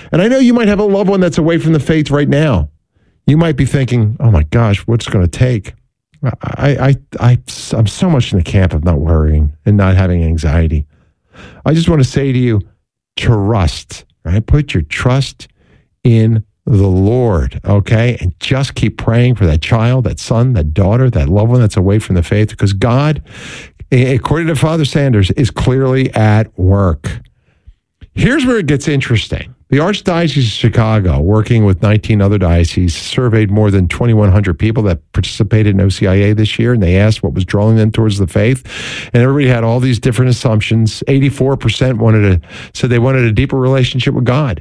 And I know you might have a loved one that's away from the faith right now. You might be thinking, oh my gosh, what's it going to take? I'm so much in the camp of not worrying and not having anxiety. I just want to say to you, trust, right? Put your trust in the Lord, okay? And just keep praying for that child, that son, that daughter, that loved one that's away from the faith, because God, according to Father Sanders, is clearly at work. Here's where it gets interesting. The Archdiocese of Chicago, working with 19 other dioceses, surveyed more than 2,100 people that participated in OCIA this year, and they asked what was drawing them towards the faith. And everybody had all these different assumptions. 84% said they wanted a deeper relationship with God.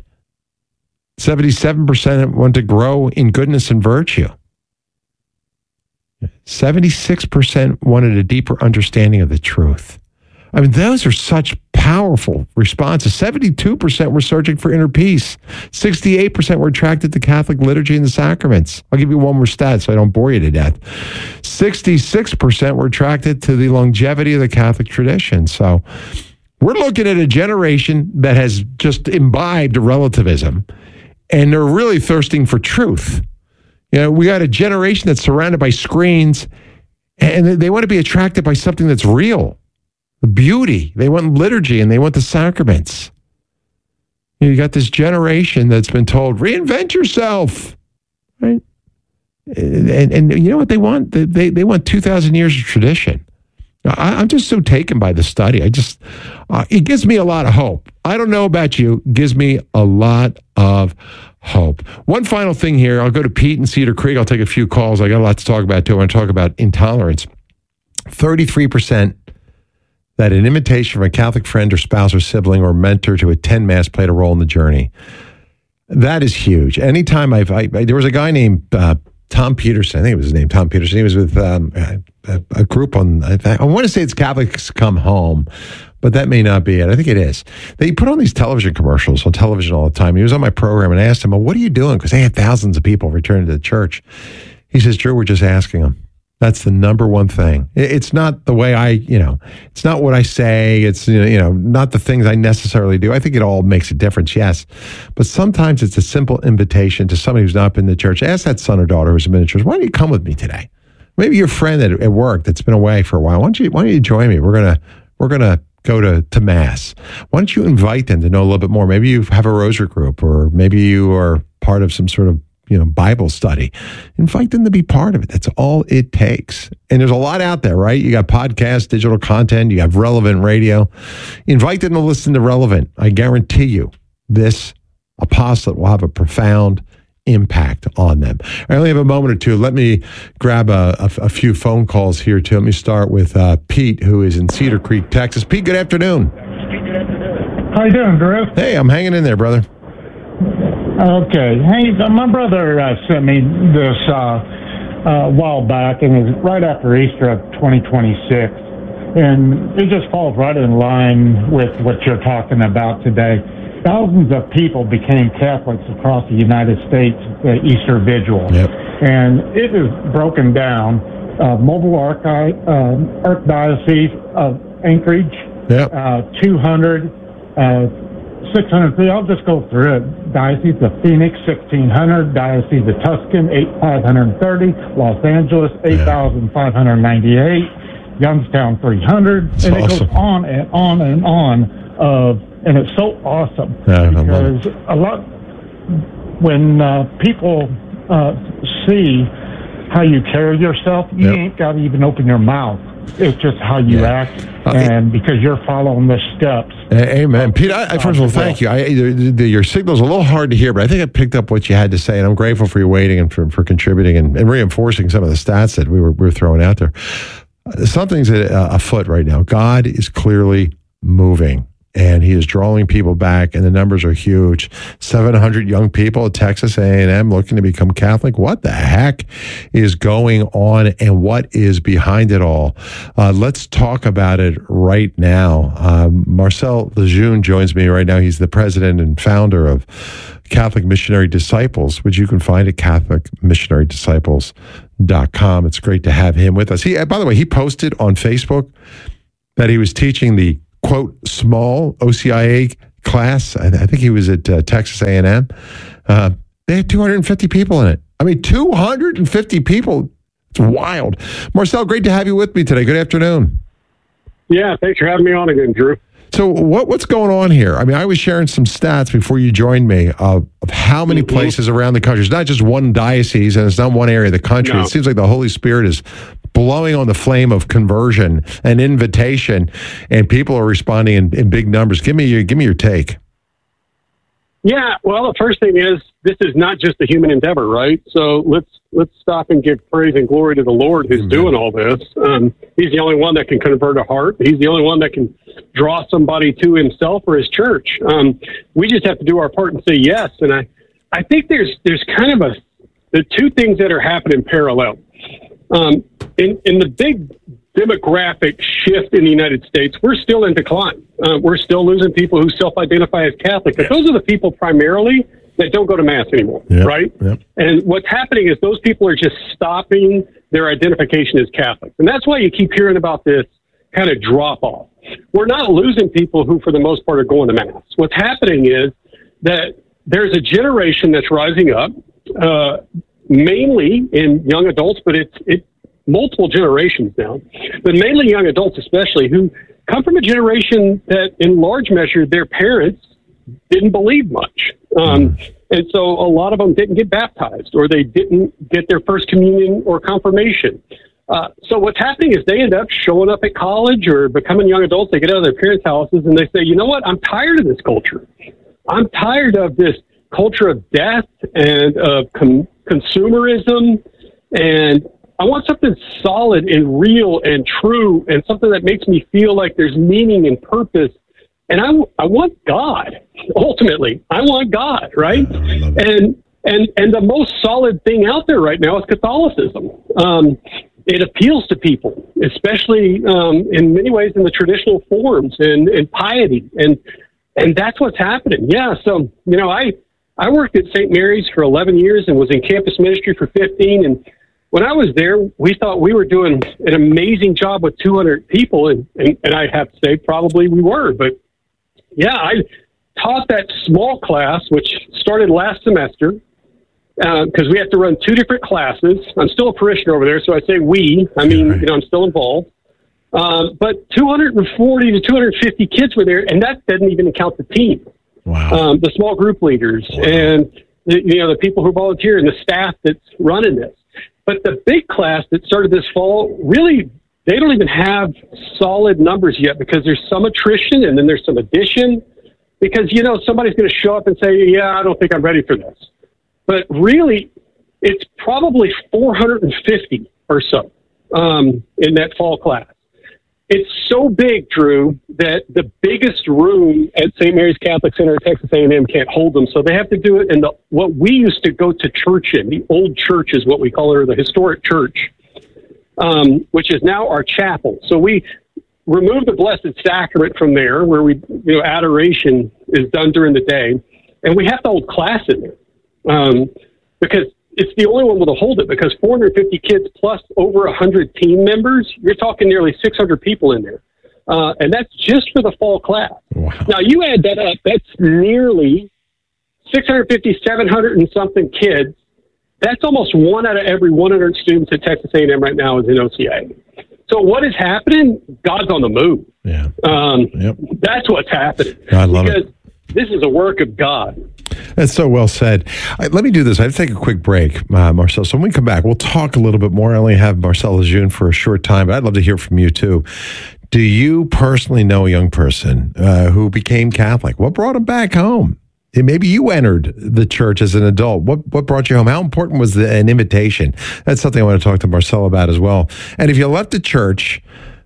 77% wanted to grow in goodness and virtue. 76% wanted a deeper understanding of the truth. I mean, those are such powerful responses. 72% were searching for inner peace. 68% were attracted to Catholic liturgy and the sacraments. I'll give you one more stat so I don't bore you to death. 66% were attracted to the longevity of the Catholic tradition. So we're looking at a generation that has just imbibed relativism, and they're really thirsting for truth. You know, we got a generation that's surrounded by screens, and they want to be attracted by something that's real. The beauty. They want liturgy and they want the sacraments. You got this generation that's been told, reinvent yourself. Right? And you know what they want? They want 2,000 years of tradition. I'm just so taken by the study. It gives me a lot of hope. I don't know about you. It gives me a lot of hope. One final thing here. I'll go to Pete in Cedar Creek. I'll take a few calls. I got a lot to talk about too. I want to talk about intolerance. 33% that an invitation from a Catholic friend or spouse or sibling or mentor to attend Mass played a role in the journey. That is huge. Anytime there was a guy named Tom Peterson. I think it was his name, Tom Peterson. He was with a group on, I want to say it's Catholics Come Home, but that may not be it. I think it is. They put on these television commercials on television all the time. He was on my program and I asked him, well, what are you doing? Because they had thousands of people returning to the church. He says, Drew, we're just asking them. That's the number one thing. It's not the way it's not what I say. It's, not the things I necessarily do. I think it all makes a difference, yes. But sometimes it's a simple invitation to somebody who's not been to church. Ask that son or daughter who's been to church, why don't you come with me today? Maybe your friend at work that's been away for a while. Why don't you join me? We're gonna go to Mass. Why don't you invite them to know a little bit more? Maybe you have a rosary group, or maybe you are part of some sort of Bible study. Invite them to be part of it. That's all it takes. And there's a lot out there, right? You got podcasts, digital content, you have Relevant Radio. Invite them to listen to Relevant. I guarantee you this apostolate will have a profound impact on them. I only have a moment or two. Let me grab a few phone calls here too. Let me start with Pete, who is in Cedar Creek, Texas. Pete, good afternoon. How you doing, Drew? Hey, I'm hanging in there, brother. Okay. Hey, my brother sent me this a while back, and it was right after Easter of 2026. And it just falls right in line with what you're talking about today. Thousands of people became Catholics across the United States at Easter Vigil. Yep. And it is broken down. Mobile Archdiocese of Anchorage, yep. 200, 603. I'll just go through it. Diocese of Phoenix, 1,600. Diocese of Tuscan, 530. Los Angeles, 8,598. Youngstown, 300. That's and awesome. It goes on and on and on. And it's so awesome. Yeah, because a lot, when people see how you carry yourself, you ain't got to even open your mouth. It's just how you act, and because you're following the steps. Amen. Pete, first of all, thank you. Your signal's a little hard to hear, but I think I picked up what you had to say, and I'm grateful for you waiting and for contributing and reinforcing some of the stats that we were throwing out there. Something's afoot right now. God is clearly moving, and he is drawing people back, and the numbers are huge. 700 young people at Texas A&M looking to become Catholic. What the heck is going on, and what is behind it all? Let's talk about it right now. Marcel Lejeune joins me right now. He's the president and founder of Catholic Missionary Disciples, which you can find at CatholicMissionaryDisciples.com. It's great to have him with us. By the way, he posted on Facebook that he was teaching the quote, small OCIA class. I think he was at Texas A&M. They had 250 people in it. I mean, 250 people. It's wild. Marcel, great to have you with me today. Good afternoon. Yeah, thanks for having me on again, Drew. So what's going on here? I mean, I was sharing some stats before you joined me of how many places around the country. It's not just one diocese, and it's not one area of the country. No. It seems like the Holy Spirit is blowing on the flame of conversion and invitation, and people are responding in big numbers. Give me your take. Yeah, well, the first thing is this is not just a human endeavor, right? So let's stop and give praise and glory to the Lord who's doing all this. He's the only one that can convert a heart. He's the only one that can draw somebody to himself or his church. We just have to do our part and say yes. And I think there's kind of the two things that are happening parallel. In the big demographic shift in the United States, we're still in decline. We're still losing people who self-identify as Catholic, but those are the people primarily that don't go to Mass anymore, right? Yep. And what's happening is those people are just stopping their identification as Catholic. And that's why you keep hearing about this kind of drop-off. We're not losing people who, for the most part, are going to Mass. What's happening is that there's a generation that's rising up, mainly in young adults, but it's multiple generations now, but mainly young adults especially, who come from a generation that in large measure their parents didn't believe much. And so a lot of them didn't get baptized, or they didn't get their first communion or confirmation. So what's happening is they end up showing up at college or becoming young adults. They get out of their parents' houses and they say, you know what, I'm tired of this culture. I'm tired of this culture of death and of consumerism, and I want something solid and real and true, and something that makes me feel like there's meaning and purpose. And I want God. Ultimately, I want God, right? And the most solid thing out there right now is Catholicism. It appeals to people, especially in many ways in the traditional forms and piety, and that's what's happening. Yeah. So I worked at St. Mary's for 11 years and was in campus ministry for 15, and when I was there, we thought we were doing an amazing job with 200 people, and I have to say probably we were. But, yeah, I taught that small class, which started last semester, because we have to run two different classes. I'm still a parishioner over there, so I say we. I mean, I'm still involved. But 240 to 250 kids were there, and that doesn't even count the team. Wow. The small group leaders and, the people who volunteer and the staff that's running this. But the big class that started this fall, really, they don't even have solid numbers yet, because there's some attrition and then there's some addition, because, somebody's going to show up and say, yeah, I don't think I'm ready for this. But really, it's probably 450 or so in that fall class. It's so big, Drew, that the biggest room at St. Mary's Catholic Center at Texas A&M can't hold them. So they have to do it in what we used to go to church in. The old church is what we call it, or the historic church, which is now our chapel. So we removed the Blessed Sacrament from there, where adoration is done during the day. And we have to hold class in there because it's the only one that'll hold it, because 450 kids plus over 100 team members, you're talking nearly 600 people in there. And that's just for the fall class. Wow. Now, you add that up, that's nearly 650, 700 and something kids. That's almost 1 out of every 100 students at Texas A&M right now is in OCA. So what is happening? God's on the move. Yeah. That's what's happening. I love it. This is a work of God. That's so well said. Let me do this. I have to take a quick break, Marcel. So when we come back, we'll talk a little bit more. I only have Marcel Lejeune for a short time, but I'd love to hear from you too. Do you personally know a young person who became Catholic? What brought him back home? And maybe you entered the church as an adult. What brought you home? How important was an invitation? That's something I want to talk to Marcel about as well. And if you left the church,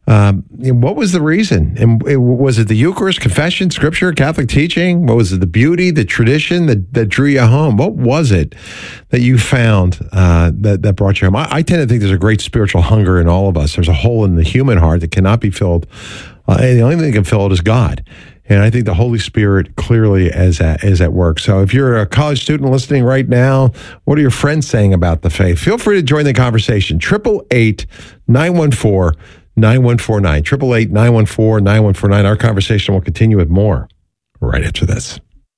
what was the reason? And was it the Eucharist, confession, scripture, Catholic teaching? What was it? The beauty, the tradition that drew you home? What was it that you found that brought you home? I tend to think there's a great spiritual hunger in all of us. There's a hole in the human heart that cannot be filled. And the only thing that can fill it is God. And I think the Holy Spirit clearly is at work. So if you're a college student listening right now, what are your friends saying about the faith? Feel free to join the conversation. 888-914-9149. 888-914-9149. Our conversation will continue with more right after this.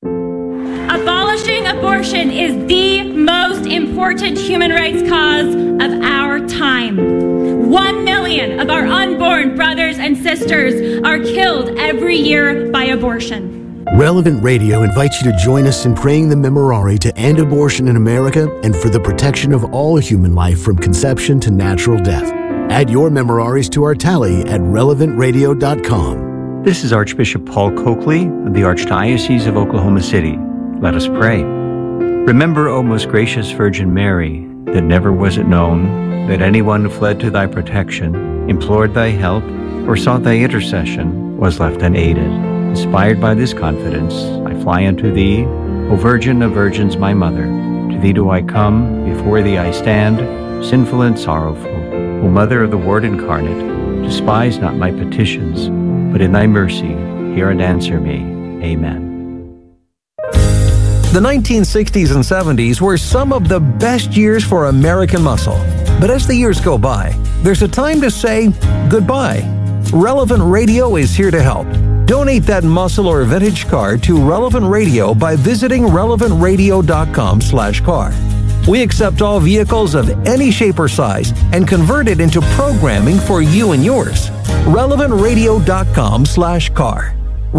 Abolishing abortion is the most important human rights cause of our time. 1 million of our unborn brothers and sisters are killed every year by abortion. Relevant Radio invites you to join us in praying the Memorare to end abortion in America and for the protection of all human life from conception to natural death. Add your Memoraries to our tally at relevantradio.com. This is Archbishop Paul Coakley of the Archdiocese of Oklahoma City. Let us pray. Remember, O most gracious Virgin Mary, that never was it known that anyone who fled to thy protection, implored thy help, or sought thy intercession was left unaided. Inspired by this confidence, I fly unto thee, O Virgin of Virgins, my Mother. To thee do I come, before thee I stand, sinful and sorrowful. O Mother of the Word incarnate, despise not my petitions, but in thy mercy hear and answer me. Amen. The 1960s and 70s were some of the best years for American muscle. But as the years go by, there's a time to say goodbye. Relevant Radio is here to help. Donate that muscle or vintage car to Relevant Radio by visiting relevantradio.com/car. We accept all vehicles of any shape or size and convert it into programming for you and yours. relevantradio.com/car.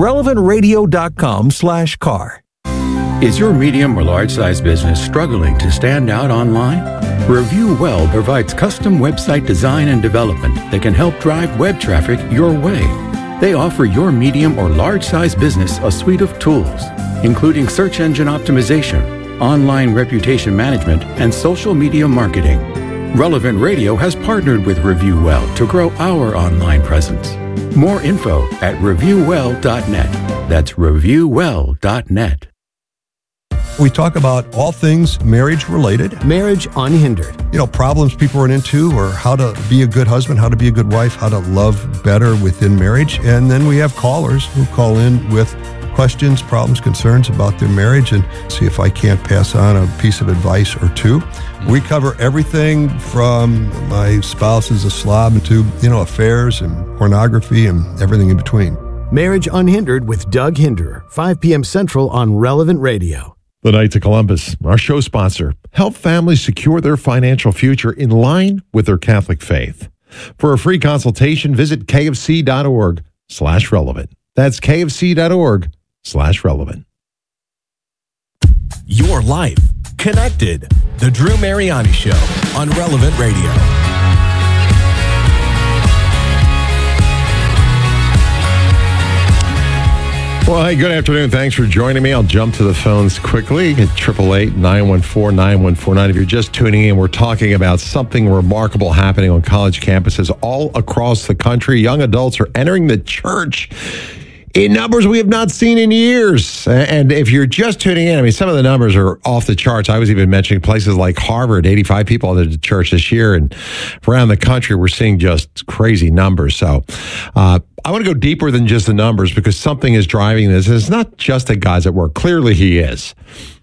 relevantradio.com/car. Is your medium or large size business struggling to stand out online? Review Well provides custom website design and development that can help drive web traffic your way. They offer your medium or large size business a suite of tools, including search engine optimization, online reputation management, and social media marketing. Relevant Radio has partnered with Review Well to grow our online presence. More info at reviewwell.net. That's reviewwell.net. We talk about all things marriage related. Marriage Unhindered. You know, problems people run into, or how to be a good husband, how to be a good wife, how to love better within marriage. And then we have callers who call in with questions, problems, concerns about their marriage, and see if I can't pass on a piece of advice or two. We cover everything from my spouse is a slob to, affairs and pornography and everything in between. Marriage Unhindered with Doug Hinderer, 5 p.m. Central on Relevant Radio. The Knights of Columbus, our show sponsor, help families secure their financial future in line with their Catholic faith. For a free consultation, visit kfc.org/relevant. That's kfc.org/relevant. Your life connected. The Drew Mariani Show on Relevant Radio. Well, hey, good afternoon. Thanks for joining me. I'll jump to the phones quickly at 888-914-9149. If you're just tuning in, we're talking about something remarkable happening on college campuses all across the country. Young adults are entering the church in numbers we have not seen in years. And if you're just tuning in, some of the numbers are off the charts. I was even mentioning places like Harvard, 85 people at the church this year. And around the country, we're seeing just crazy numbers. So I want to go deeper than just the numbers, because something is driving this. And it's not just that God's at work. Clearly, he is.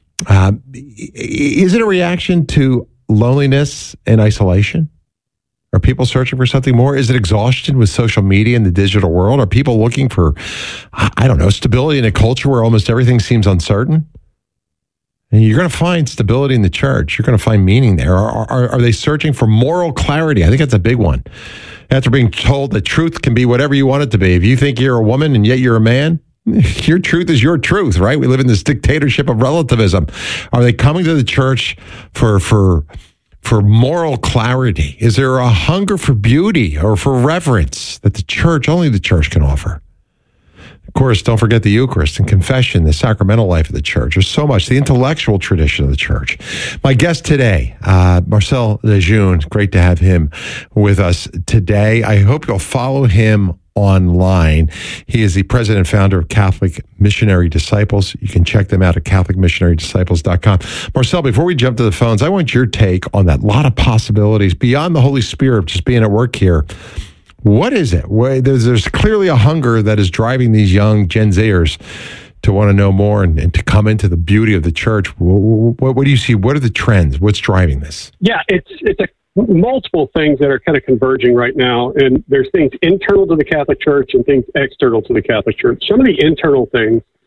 Is it a reaction to loneliness and isolation? Are people searching for something more? Is it exhaustion with social media and the digital world? Are people looking for, stability in a culture where almost everything seems uncertain? And you're going to find stability in the church. You're going to find meaning there. Are they searching for moral clarity? I think that's a big one. After being told that truth can be whatever you want it to be. If you think you're a woman and yet you're a man, your truth is your truth, right? We live in this dictatorship of relativism. Are they coming to the church for moral clarity? Is there a hunger for beauty or for reverence that only the church can offer? Of course, don't forget the Eucharist and confession, the sacramental life of the church. There's so much, the intellectual tradition of the church. My guest today, Marcel Lejeune, great to have him with us today. I hope you'll follow him online. He is the president and founder of Catholic Missionary Disciples. You can check them out at CatholicMissionaryDisciples.com. Marcel, before we jump to the phones, I want your take on that lot of possibilities beyond the Holy Spirit just being at work here. What is it? There's clearly a hunger that is driving these young Gen Zers to want to know more and to come into the beauty of the church. What do you see? What are the trends? What's driving this? Yeah, it's multiple things that are kind of converging right now. And there's things internal to the Catholic Church and things external to the Catholic Church. Some of the internal things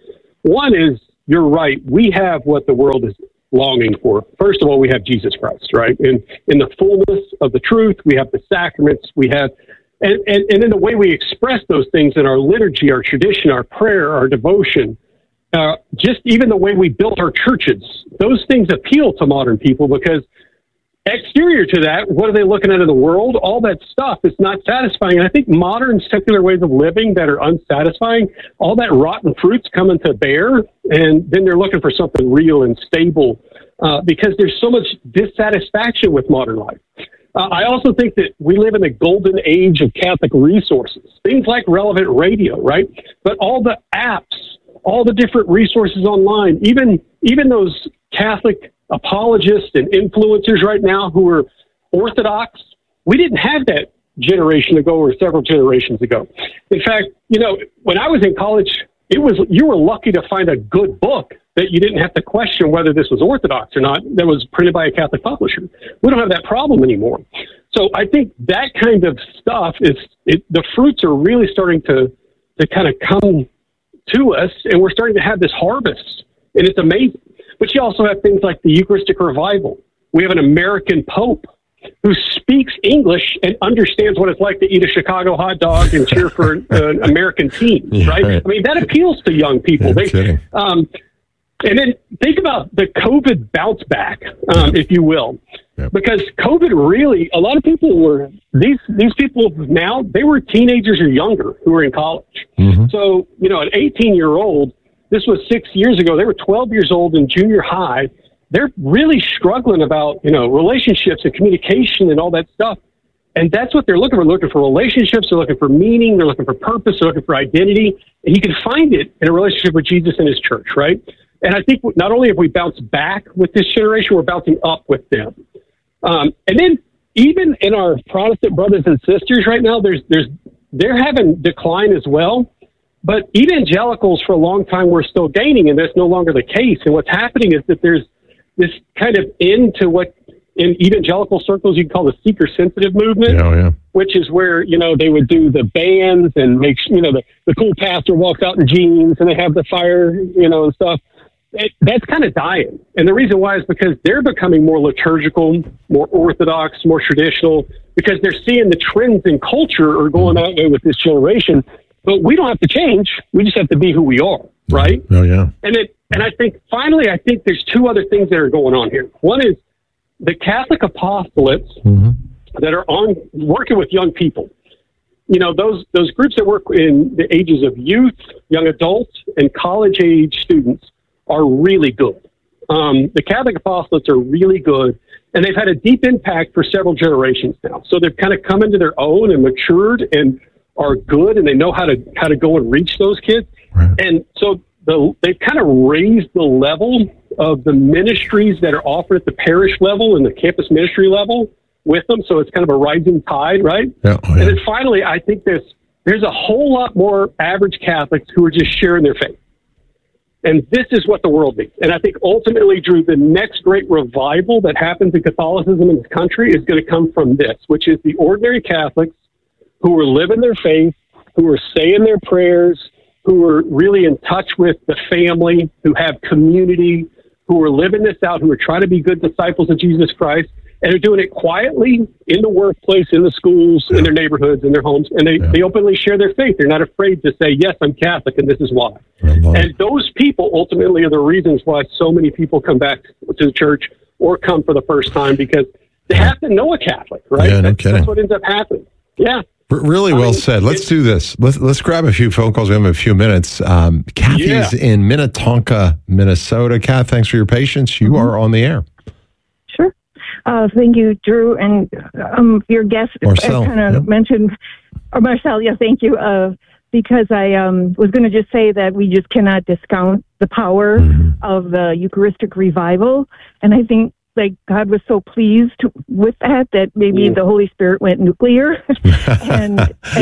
One is, you're right, we have what the world is longing for. First of all, we have Jesus Christ, right? And in the fullness of the truth, we have the sacraments, we have, and in the way we express those things in our liturgy, our tradition, our prayer, our devotion, just even the way we built our churches, those things appeal to modern people because exterior to that, what are they looking at in the world? All that stuff is not satisfying. And I think modern secular ways of living that are unsatisfying, all that rotten fruit's coming to bear, and then they're looking for something real and stable because there's so much dissatisfaction with modern life. I also think that we live in the golden age of Catholic resources, things like Relevant Radio, right? But all the apps, all the different resources online, even those Catholic apologists and influencers right now who are Orthodox, we didn't have that generation ago or several generations ago. In fact, when I was in college, you were lucky to find a good book that you didn't have to question whether this was Orthodox or not, that was printed by a Catholic publisher. We don't have that problem anymore. So I think that kind of stuff the fruits are really starting to kind of come to us, and we're starting to have this harvest, and it's amazing. But you also have things like the Eucharistic revival. We have an American Pope who speaks English and understands what it's like to eat a Chicago hot dog and cheer for an American team, right? I mean, that appeals to young people. And then think about the COVID bounce back, if you will, because COVID really, a lot of people were, these people now, they were teenagers or younger who were in college. Mm-hmm. So, an 18-year-old, this was 6 years ago, they were 12 years old in junior high. They're really struggling about, relationships and communication and all that stuff. And that's what they're looking for. They're looking for relationships. They're looking for meaning. They're looking for purpose. They're looking for identity. And you can find it in a relationship with Jesus and his church, right? And I think not only have we bounced back with this generation, we're bouncing up with them. And then even in our Protestant brothers and sisters right now, they're having decline as well. But evangelicals for a long time were still gaining, and that's no longer the case. And what's happening is that there's this kind of end to what in evangelical circles you'd call the seeker-sensitive movement, which is where, they would do the bands and make, the cool pastor walks out in jeans and they have the fire, and stuff. That's kind of dying. And the reason why is because they're becoming more liturgical, more orthodox, more traditional, because they're seeing the trends in culture are going that way with this generation. But we don't have to change. We just have to be who we are, right? Oh, yeah. And I think, finally, there's two other things that are going on here. One is the Catholic apostolates that are working with young people. Those groups that work in the ages of youth, young adults, and college-age students are really good. The Catholic apostolates are really good, and they've had a deep impact for several generations now. So they've kind of come into their own and matured and are good, and they know how to go and reach those kids. Right. And so they've kind of raised the level of the ministries that are offered at the parish level and the campus ministry level with them. So it's kind of a rising tide, right? Yeah. Oh, yeah. And then finally, I think there's a whole lot more average Catholics who are just sharing their faith. And this is what the world needs. And I think ultimately, Drew, the next great revival that happens in Catholicism in this country is going to come from this, which is the ordinary Catholics who are living their faith, who are saying their prayers, who are really in touch with the family, who have community, who are living this out, who are trying to be good disciples of Jesus Christ, and are doing it quietly in the workplace, in the schools, in their neighborhoods, in their homes, and they openly share their faith. They're not afraid to say, yes, I'm Catholic, and this is why. And those people ultimately are the reasons why so many people come back to the church or come for the first time, because they have to know a Catholic, right? Yeah, no kidding. That's what ends up happening. Yeah. Really well said. Let's do this. Let's grab a few phone calls. We have a few minutes. Kathy's in Minnetonka, Minnesota. Kath, thanks for your patience. You are on the air. Sure. Thank you, Drew, and your guest Marcel, kind of mentioned, or Marcel. Yeah, thank you. Because I was going to just say that we just cannot discount the power of the Eucharistic revival, and I think God was so pleased with that maybe the Holy Spirit went nuclear, and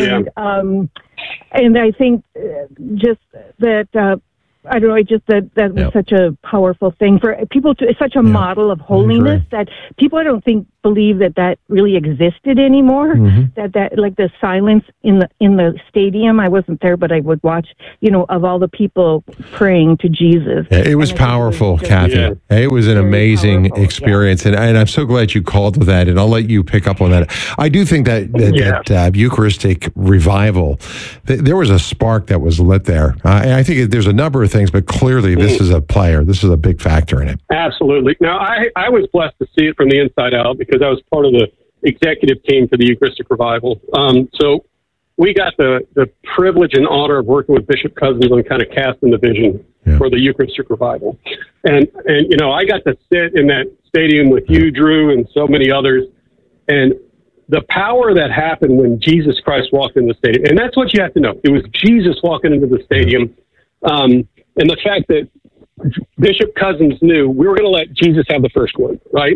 I think just that I don't know, just that was such a powerful thing for people to. It's such a model of holiness that people I don't think believe that really existed anymore. That like the silence in the stadium. I wasn't there, but I would watch, of all the people praying to Jesus. Yeah, it was powerful, Kathy. Yeah. It was an amazing experience, and I'm so glad you called with that, and I'll let you pick up on that. I do think that Eucharistic revival, there was a spark that was lit there. I think there's a number of things, but clearly this is a player. This is a big factor in it. Absolutely. Now, I was blessed to see it from the inside out because I was part of the executive team for the Eucharistic revival. So we got the privilege and honor of working with Bishop Cousins on kind of casting the vision for the Eucharistic revival. And I got to sit in that stadium with you, Drew, and so many others. And the power that happened when Jesus Christ walked in the stadium, and that's what you have to know. It was Jesus walking into the stadium. And the fact that Bishop Cousins knew we were going to let Jesus have the first one, right?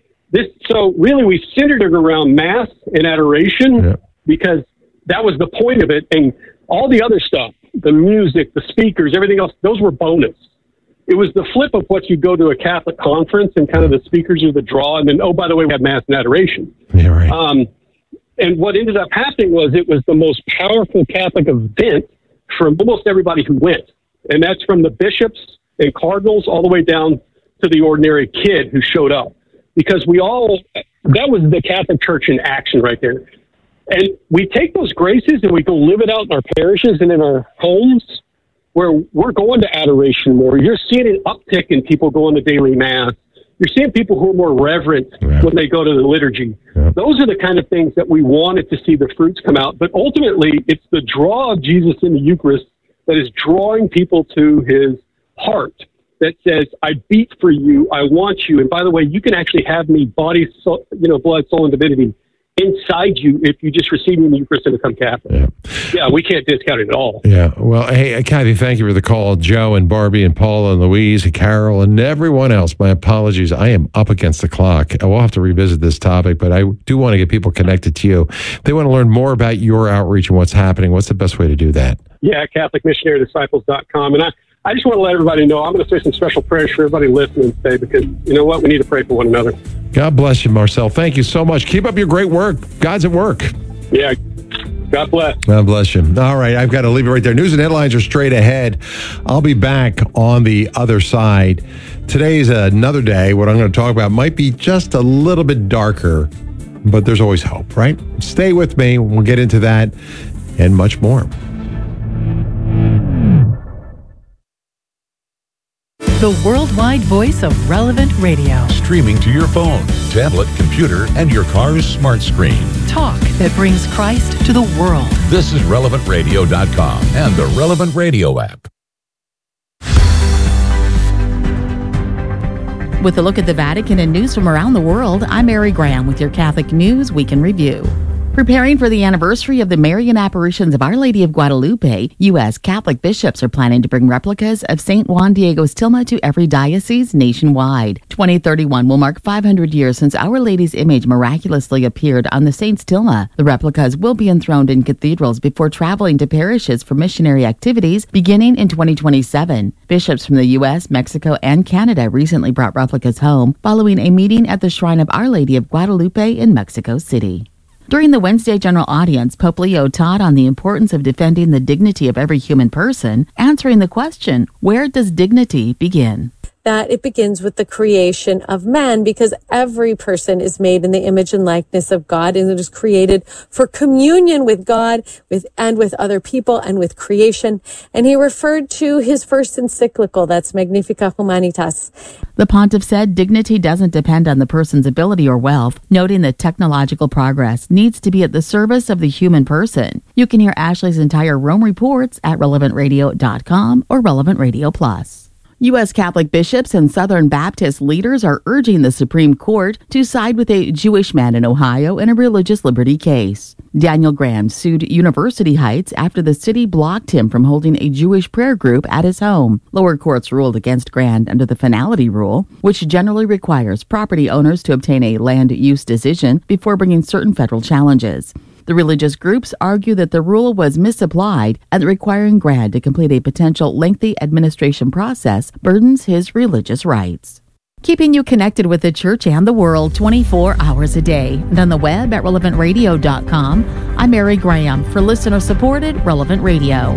So really we centered it around Mass and adoration because that was the point of it. And all the other stuff, the music, the speakers, everything else, those were bonus. It was the flip of what you go to a Catholic conference and kind of the speakers are the draw. And then, oh, by the way, we have Mass and adoration. Yeah, right. And what ended up happening was it was the most powerful Catholic event from almost everybody who went. And that's from the bishops and cardinals all the way down to the ordinary kid who showed up. Because that was the Catholic Church in action right there. And we take those graces and we go live it out in our parishes and in our homes where we're going to adoration more. You're seeing an uptick in people going to daily Mass. You're seeing people who are more reverent when they go to the liturgy. Those are the kind of things that we wanted to see the fruits come out. But ultimately, it's the draw of Jesus in the Eucharist that is drawing people to his heart that says, I beat for you, I want you. And by the way, you can actually have me body, soul, blood, soul, and divinity inside you if you just receive me in the Eucharist and become Catholic. Yeah, we can't discount it at all. Yeah. Well, hey, Kathy, thank you for the call. Joe and Barbie and Paula and Louise and Carol and everyone else, my apologies. I am up against the clock. We'll have to revisit this topic, but I do want to get people connected to you. If they want to learn more about your outreach and what's happening, what's the best way to do that? Yeah, CatholicMissionaryDisciples.com. And I just want to let everybody know, I'm going to say some special prayers for everybody listening today because you know what? We need to pray for one another. God bless you, Marcel. Thank you so much. Keep up your great work. God's at work. Yeah. God bless. God bless you. All right. I've got to leave it right there. News and headlines are straight ahead. I'll be back on the other side. Today's another day. What I'm going to talk about might be just a little bit darker, but there's always hope, right? Stay with me. We'll get into that and much more. The worldwide voice of Relevant Radio. Streaming to your phone, tablet, computer, and your car's smart screen. Talk that brings Christ to the world. This is RelevantRadio.com and the Relevant Radio app. With a look at the Vatican and news from around the world, I'm Mary Graham with your Catholic News Week in Review. Preparing for the anniversary of the Marian apparitions of Our Lady of Guadalupe, U.S. Catholic bishops are planning to bring replicas of St. Juan Diego's tilma to every diocese nationwide. 2031 will mark 500 years since Our Lady's image miraculously appeared on the saint's tilma. The replicas will be enthroned in cathedrals before traveling to parishes for missionary activities beginning in 2027. Bishops from the U.S., Mexico, and Canada recently brought replicas home following a meeting at the Shrine of Our Lady of Guadalupe in Mexico City. During the Wednesday general audience, Pope Leo taught on the importance of defending the dignity of every human person, answering the question, where does dignity begin? That it begins with the creation of man, because every person is made in the image and likeness of God, and it is created for communion with God, with other people, and with creation. And he referred to his first encyclical, that's Magnificat Humanitas. The pontiff said dignity doesn't depend on the person's ability or wealth, noting that technological progress needs to be at the service of the human person. You can hear Ashley's entire Rome reports at RelevantRadio.com or Relevant Radio Plus. U.S. Catholic bishops and Southern Baptist leaders are urging the Supreme Court to side with a Jewish man in Ohio in a religious liberty case. Daniel Graham sued University Heights after the city blocked him from holding a Jewish prayer group at his home. Lower courts ruled against Graham under the finality rule, which generally requires property owners to obtain a land use decision before bringing certain federal challenges. The religious groups argue that the rule was misapplied and that requiring Graham to complete a potential lengthy administration process burdens his religious rights. keeping you connected with the church and the world 24 hours a day. And on the web at relevantradio.com. I'm Mary Graham for listener-supported Relevant Radio.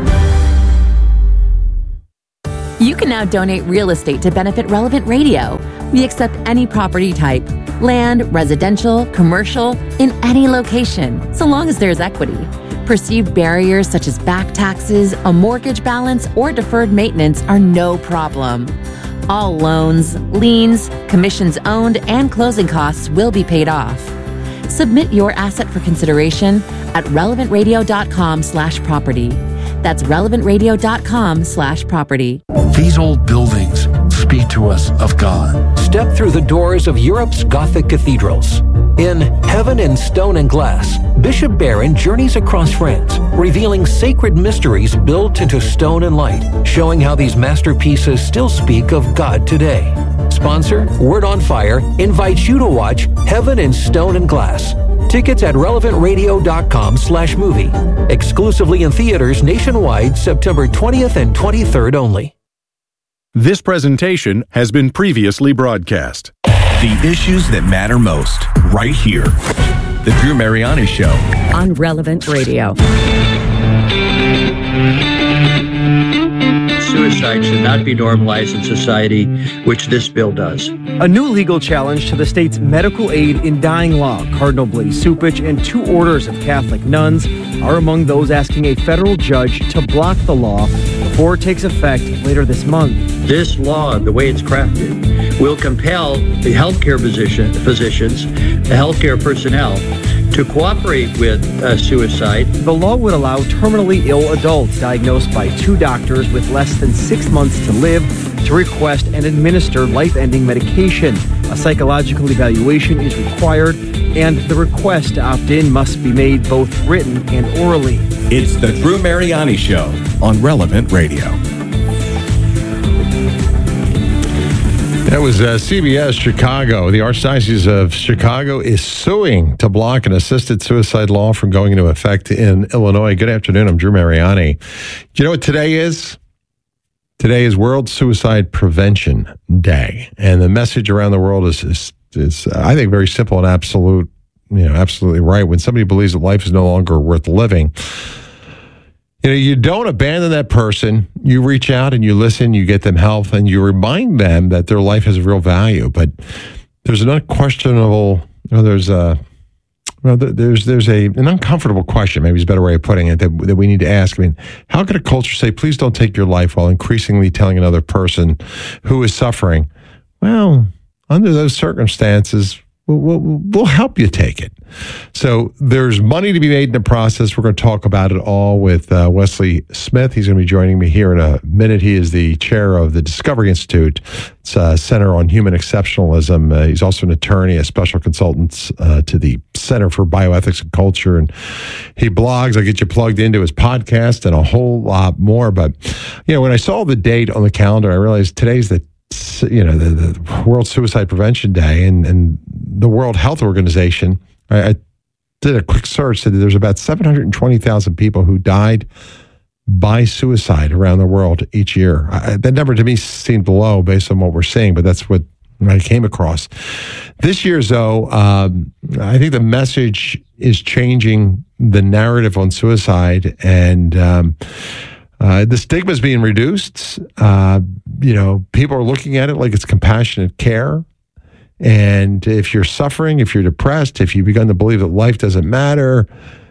You can now donate real estate to benefit Relevant Radio. We accept any property type, land, residential, commercial, in any location, so long as there's equity. Perceived barriers such as back taxes, a mortgage balance, or deferred maintenance are no problem. All loans, liens, commissions owned, and closing costs will be paid off. Submit your asset for consideration at relevantradio.com/property. That's relevantradio.com/property. These old buildings speak to us of God. Step through the doors of Europe's Gothic cathedrals. In Heaven in Stone and Glass, Bishop Barron journeys across France, revealing sacred mysteries built into stone and light, showing how these masterpieces still speak of God today. Sponsor, Word on Fire, invites you to watch Heaven in Stone and Glass. Tickets at relevantradio.com/movie. Exclusively in theaters nationwide, September 20th and 23rd only. This presentation has been previously broadcast. The issues that matter most, right here. The Drew Mariani Show on Relevant Radio. Suicide should not be normalized in society, which this bill does. A new legal challenge to the state's medical aid in dying law. Cardinal Blaise Cupich and 2 orders of Catholic nuns are among those asking a federal judge to block the law before it takes effect later this month. This law, the way it's crafted, will compel the healthcare physicians, the healthcare personnel, to cooperate with suicide. The law would allow terminally ill adults diagnosed by 2 doctors with less than 6 months to live to request and administer life-ending medication. A psychological evaluation is required, and the request to opt in must be made both written and orally. It's the Drew Mariani Show on Relevant Radio. That was CBS Chicago. The Archdiocese of Chicago is suing to block an assisted suicide law from going into effect in Illinois. Good afternoon. I'm Drew Mariani. You know what today is? Today is World Suicide Prevention Day. And the message around the world is I think, very simple and absolutely right. When somebody believes that life is no longer worth living, you don't abandon that person. You reach out and you listen, you get them help, and you remind them that their life has real value. But there's an unquestionable, there's an uncomfortable question, maybe is a better way of putting it, that we need to ask. I mean, how could a culture say, please don't take your life, while increasingly telling another person who is suffering, well, under those circumstances, we'll help you take it. So there's money to be made in the process. We're going to talk about it all with Wesley Smith. He's going to be joining me here in a minute. He is the chair of the Discovery Institute. It's a Center on Human Exceptionalism. He's also an attorney, a special consultant to the Center for Bioethics and Culture. And he blogs. I'll get you plugged into his podcast and a whole lot more. But, when I saw the date on the calendar, I realized today's the World Suicide Prevention Day, and the World Health Organization, I did a quick search, said that there's about 720,000 people who died by suicide around the world each year. That number to me seemed low based on what we're seeing, but that's what I came across. This year's, though, I think the message is changing the narrative on suicide, and the stigma is being reduced. People are looking at it like it's compassionate care. And if you're suffering, if you're depressed, if you've begun to believe that life doesn't matter,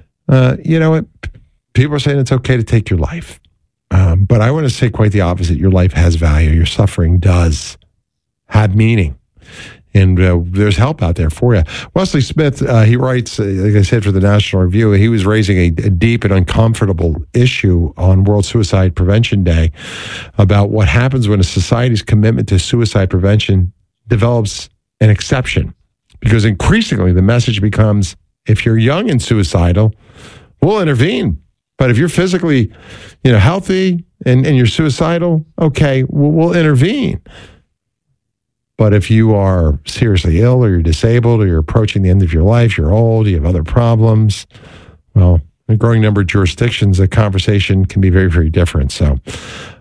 people are saying it's okay to take your life. But I want to say quite the opposite. Your life has value. Your suffering does have meaning. And there's help out there for you. Wesley Smith, he writes, like I said, for the National Review, he was raising a deep and uncomfortable issue on World Suicide Prevention Day about what happens when a society's commitment to suicide prevention develops an exception. Because increasingly the message becomes, if you're young and suicidal, we'll intervene. But if you're physically, healthy and you're suicidal, okay, we'll intervene. But if you are seriously ill, or you're disabled, or you're approaching the end of your life, you're old, you have other problems, well, in a growing number of jurisdictions, the conversation can be very, very different. So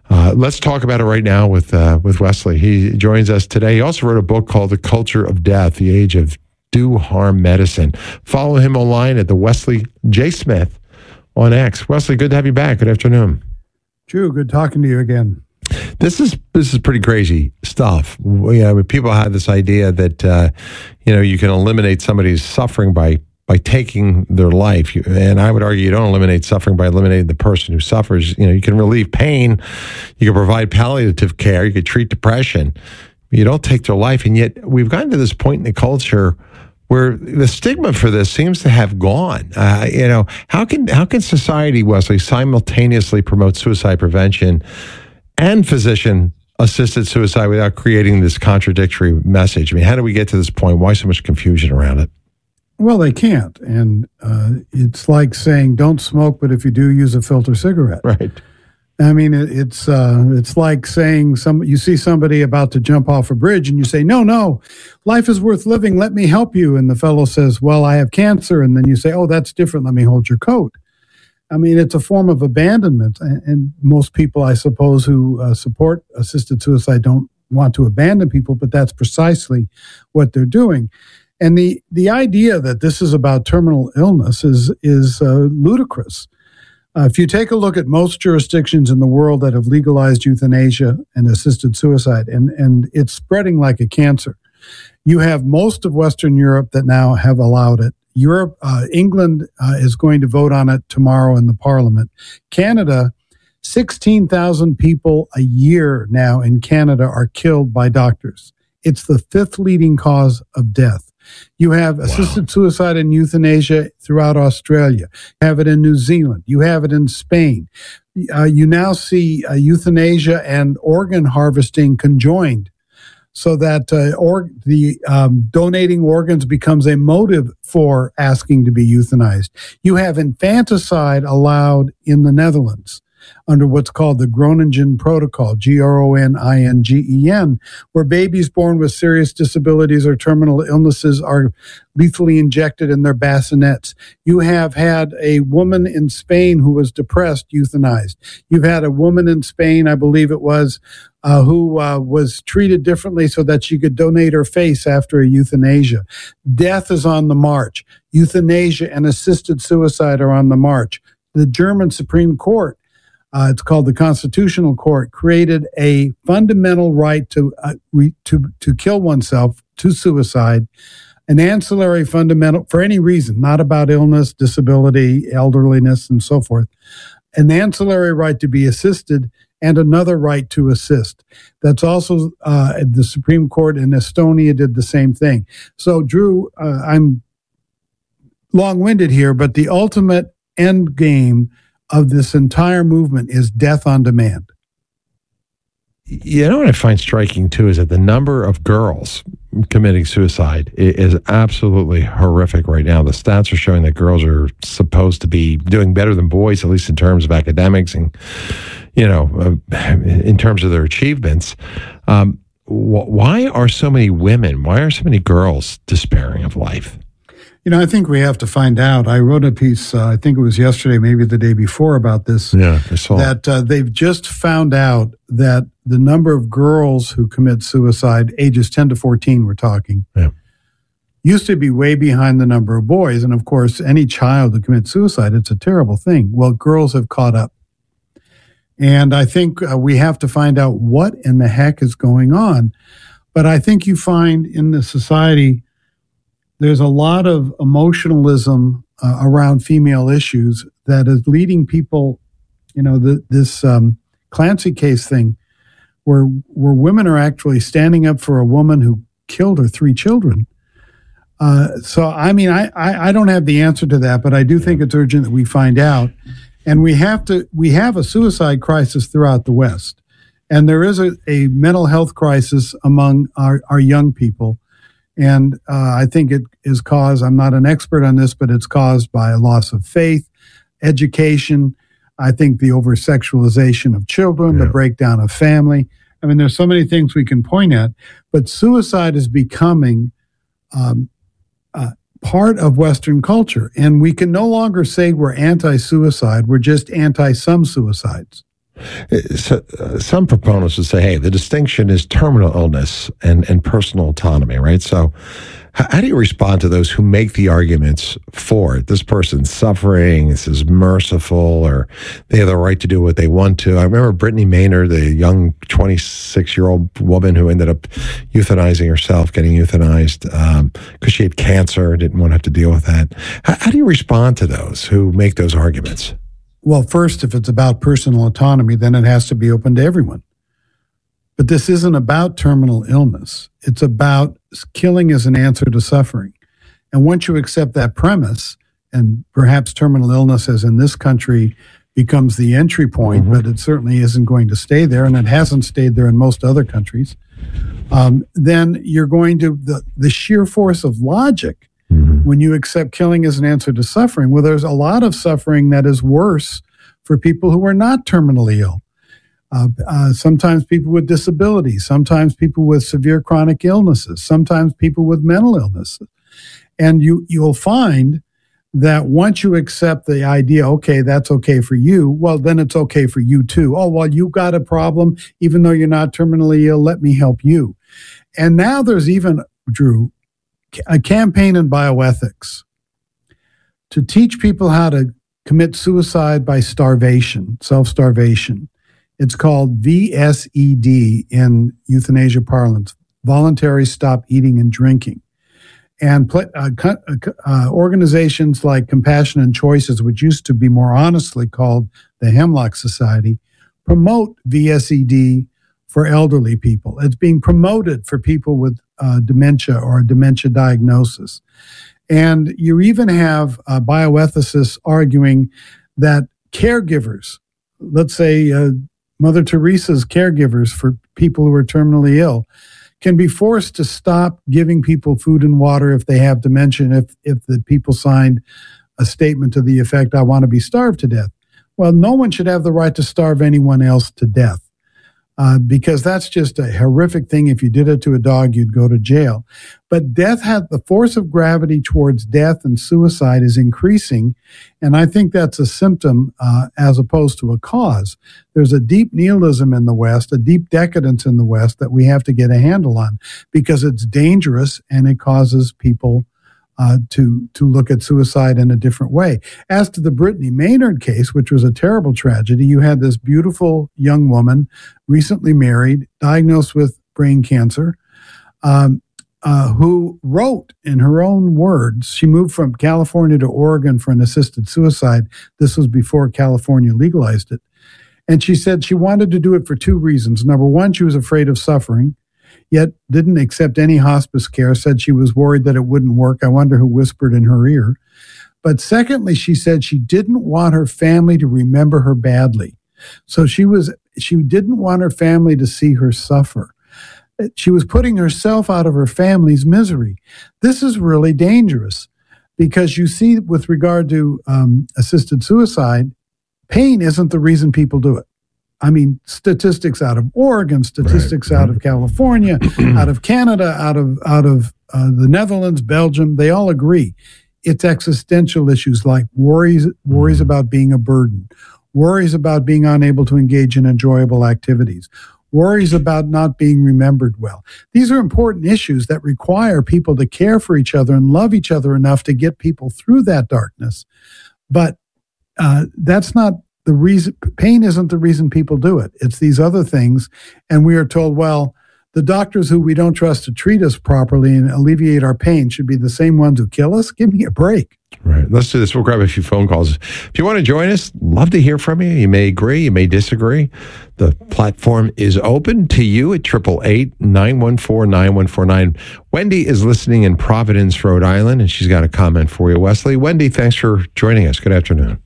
Let's talk about it right now with Wesley. He joins us today. He also wrote a book called The Culture of Death, The Age of Do Harm Medicine. Follow him online at the Wesley J. Smith on X. Wesley, good to have you back. Good afternoon. Drew, good talking to you again. This is pretty crazy stuff. People have this idea that you can eliminate somebody's suffering by taking their life, and I would argue you don't eliminate suffering by eliminating the person who suffers. You can relieve pain, you can provide palliative care, you could treat depression. You don't take their life, and yet we've gotten to this point in the culture where the stigma for this seems to have gone. How can society, Wesley, simultaneously promote suicide prevention and physician-assisted suicide without creating this contradictory message? I mean, how do we get to this point? Why so much confusion around it? Well, they can't. And it's like saying, don't smoke, but if you do, use a filter cigarette. Right. I mean, it's like saying you see somebody about to jump off a bridge and you say, no, life is worth living. Let me help you. And the fellow says, well, I have cancer. And then you say, oh, that's different. Let me hold your coat. I mean, it's a form of abandonment. And most people, I suppose, who support assisted suicide don't want to abandon people, but that's precisely what they're doing. And the idea that this is about terminal illness is ludicrous. If you take a look at most jurisdictions in the world that have legalized euthanasia and assisted suicide, and it's spreading like a cancer, you have most of Western Europe that now have allowed it. England is going to vote on it tomorrow in the Parliament. Canada, 16,000 people a year now in Canada are killed by doctors. It's the fifth leading cause of death. You have assisted suicide and euthanasia throughout Australia. You have it in New Zealand. You have it in Spain. You now see euthanasia and organ harvesting conjoined, so that donating organs becomes a motive for asking to be euthanized. You have infanticide allowed in the Netherlands under what's called the Groningen Protocol, Groningen, where babies born with serious disabilities or terminal illnesses are lethally injected in their bassinets. You have had a woman in Spain who was depressed euthanized. You've had a woman in Spain, I believe it was, who was treated differently so that she could donate her face after a euthanasia. Death is on the march. Euthanasia and assisted suicide are on the march. The German Supreme Court, it's called the Constitutional Court, created a fundamental right to kill oneself, to suicide, an ancillary fundamental, for any reason, not about illness, disability, elderliness, and so forth, an ancillary right to be assisted and another right to assist. That's also the Supreme Court in Estonia did the same thing. So, Drew, I'm long-winded here, but the ultimate end game of this entire movement is death on demand. You know what I find striking, too, is that the number of girls committing suicide is absolutely horrific right now. The stats are showing that girls are supposed to be doing better than boys, at least in terms of academics and, in terms of their achievements. Why are so many women, why are so many girls despairing of life? I think we have to find out. I wrote a piece, I think it was yesterday, maybe the day before, about this. Yeah, I saw that they've just found out that the number of girls who commit suicide, ages 10 to 14, we're talking, used to be way behind the number of boys. And of course, any child who commits suicide, it's a terrible thing. Well, girls have caught up. And I think we have to find out what in the heck is going on. But I think you find in the society, there's a lot of emotionalism around female issues that is leading people, this Clancy case thing, where women are actually standing up for a woman who killed her 3 children. So, I mean, I don't have the answer to that, but I do think it's urgent that we find out. And we have a suicide crisis throughout the West. And there is a mental health crisis among our young people. And I think it is caused, I'm not an expert on this, but it's caused by a loss of faith, education, I think the over-sexualization of children, the breakdown of family. I mean, there's so many things we can point at, but suicide is becoming part of Western culture. And we can no longer say we're anti-suicide, we're just anti-some suicides. So, some proponents would say, hey, the distinction is terminal illness and personal autonomy, right? So how do you respond to those who make the arguments for it? This person's suffering, this is merciful, or they have the right to do what they want to. I remember Brittany Maynard, the young 26-year-old woman who ended up euthanizing herself, getting euthanized because she had cancer, didn't want to have to deal with that. How do you respond to those who make those arguments? Well, first, if it's about personal autonomy, then it has to be open to everyone. But this isn't about terminal illness. It's about killing as an answer to suffering. And once you accept that premise, and perhaps terminal illness, as in this country, becomes the entry point, but it certainly isn't going to stay there, and it hasn't stayed there in most other countries, then you're going to, the sheer force of logic, when you accept killing as an answer to suffering, well, there's a lot of suffering that is worse for people who are not terminally ill. Sometimes people with disabilities, sometimes people with severe chronic illnesses, sometimes people with mental illnesses. And you'll find that once you accept the idea, okay, that's okay for you, well, then it's okay for you too. Oh, well, you got a problem, even though you're not terminally ill, let me help you. And now there's even, Drew, a campaign in bioethics to teach people how to commit suicide by starvation, self-starvation. It's called VSED in euthanasia parlance, voluntary stop eating and drinking. And organizations like Compassion and Choices, which used to be more honestly called the Hemlock Society, promote VSED for elderly people. It's being promoted for people with dementia or a dementia diagnosis. And you even have bioethicists arguing that caregivers, let's say Mother Teresa's caregivers for people who are terminally ill, can be forced to stop giving people food and water if they have dementia, if the people signed a statement to the effect, I want to be starved to death. Well, no one should have the right to starve anyone else to death. Because that's just a horrific thing. If you did it to a dog, you'd go to jail. But the force of gravity towards death and suicide is increasing, and I think that's a symptom as opposed to a cause. There's a deep nihilism in the West, a deep decadence in the West that we have to get a handle on because it's dangerous and it causes people to look at suicide in a different way. As to the Brittany Maynard case, which was a terrible tragedy, you had this beautiful young woman, recently married, diagnosed with brain cancer, who wrote in her own words, she moved from California to Oregon for an assisted suicide. This was before California legalized it. And she said she wanted to do it for two reasons. Number one, she was afraid of suffering, yet didn't accept any hospice care, said she was worried that it wouldn't work. I wonder who whispered in her ear. But secondly, she said she didn't want her family to remember her badly. So she didn't want her family to see her suffer. She was putting herself out of her family's misery. This is really dangerous because you see, with regard to assisted suicide, pain isn't the reason people do it. I mean, statistics out of Oregon, statistics out of California, out of Canada, out of the Netherlands, Belgium, they all agree. It's existential issues like worries about being a burden, worries about being unable to engage in enjoyable activities, worries about not being remembered well. These are important issues that require people to care for each other and love each other enough to get people through that darkness. But that's not the reason. Pain isn't the reason people do it. It's these other things. And we are told, well, the doctors who we don't trust to treat us properly and alleviate our pain should be the same ones who kill us. Give me a break. Right. Let's do this. We'll grab a few phone calls. If you want to join us, love to hear from you. You may agree, you may disagree. The platform is open to you at 888-914-9149. Wendy is listening in Providence, Rhode Island, and she's got a comment for you, Wesley. Wendy, thanks for joining us. Good afternoon.